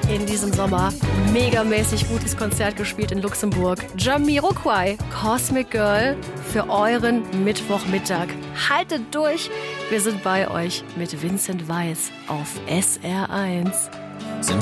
in diesem Sommer megamäßig gutes Konzert gespielt in Luxemburg. Jamiroquai, Cosmic Girl für euren Mittwochmittag. Haltet durch, wir sind bei euch mit Vincent Weiss auf SR1.